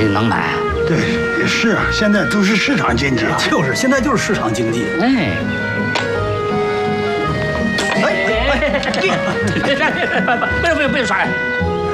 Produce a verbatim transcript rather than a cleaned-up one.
谁能买？ 对，是啊，现在都是市场经济。 就是现在就是市场经济。 哎。 哎哎， 别别别别别别别刷了！